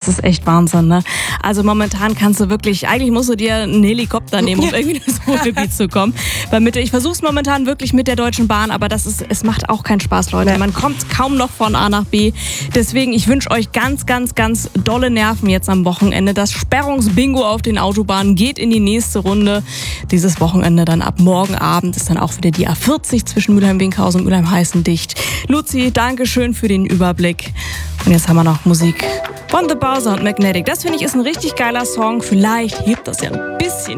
ist echt Wahnsinn, ne? Also momentan kannst du wirklich, eigentlich musst du dir einen Helikopter nehmen, um irgendwie ins Ruhrgebiet zu kommen. Weil ich versuch's momentan wirklich mit der Deutschen Bahn, aber es macht auch keinen Spaß, Leute. Man kommt kaum noch von A nach B. Deswegen, ich wünsche euch ganz, ganz, ganz dolle Nerven jetzt am Wochenende. Das Sperrungsbingo auf den Autobahnen geht in die nächste Runde. Dieses Wochenende dann ab morgen Abend ist dann auch wieder die A40 zwischen Mülheim-Winkhausen und Mülheim-Heißen dicht. Luzi, danke schön für den Überblick. Und jetzt haben wir noch Musik von The Bowser und Magnetic. Das finde ich ist ein richtig geiler Song. Vielleicht hebt das ja ein bisschen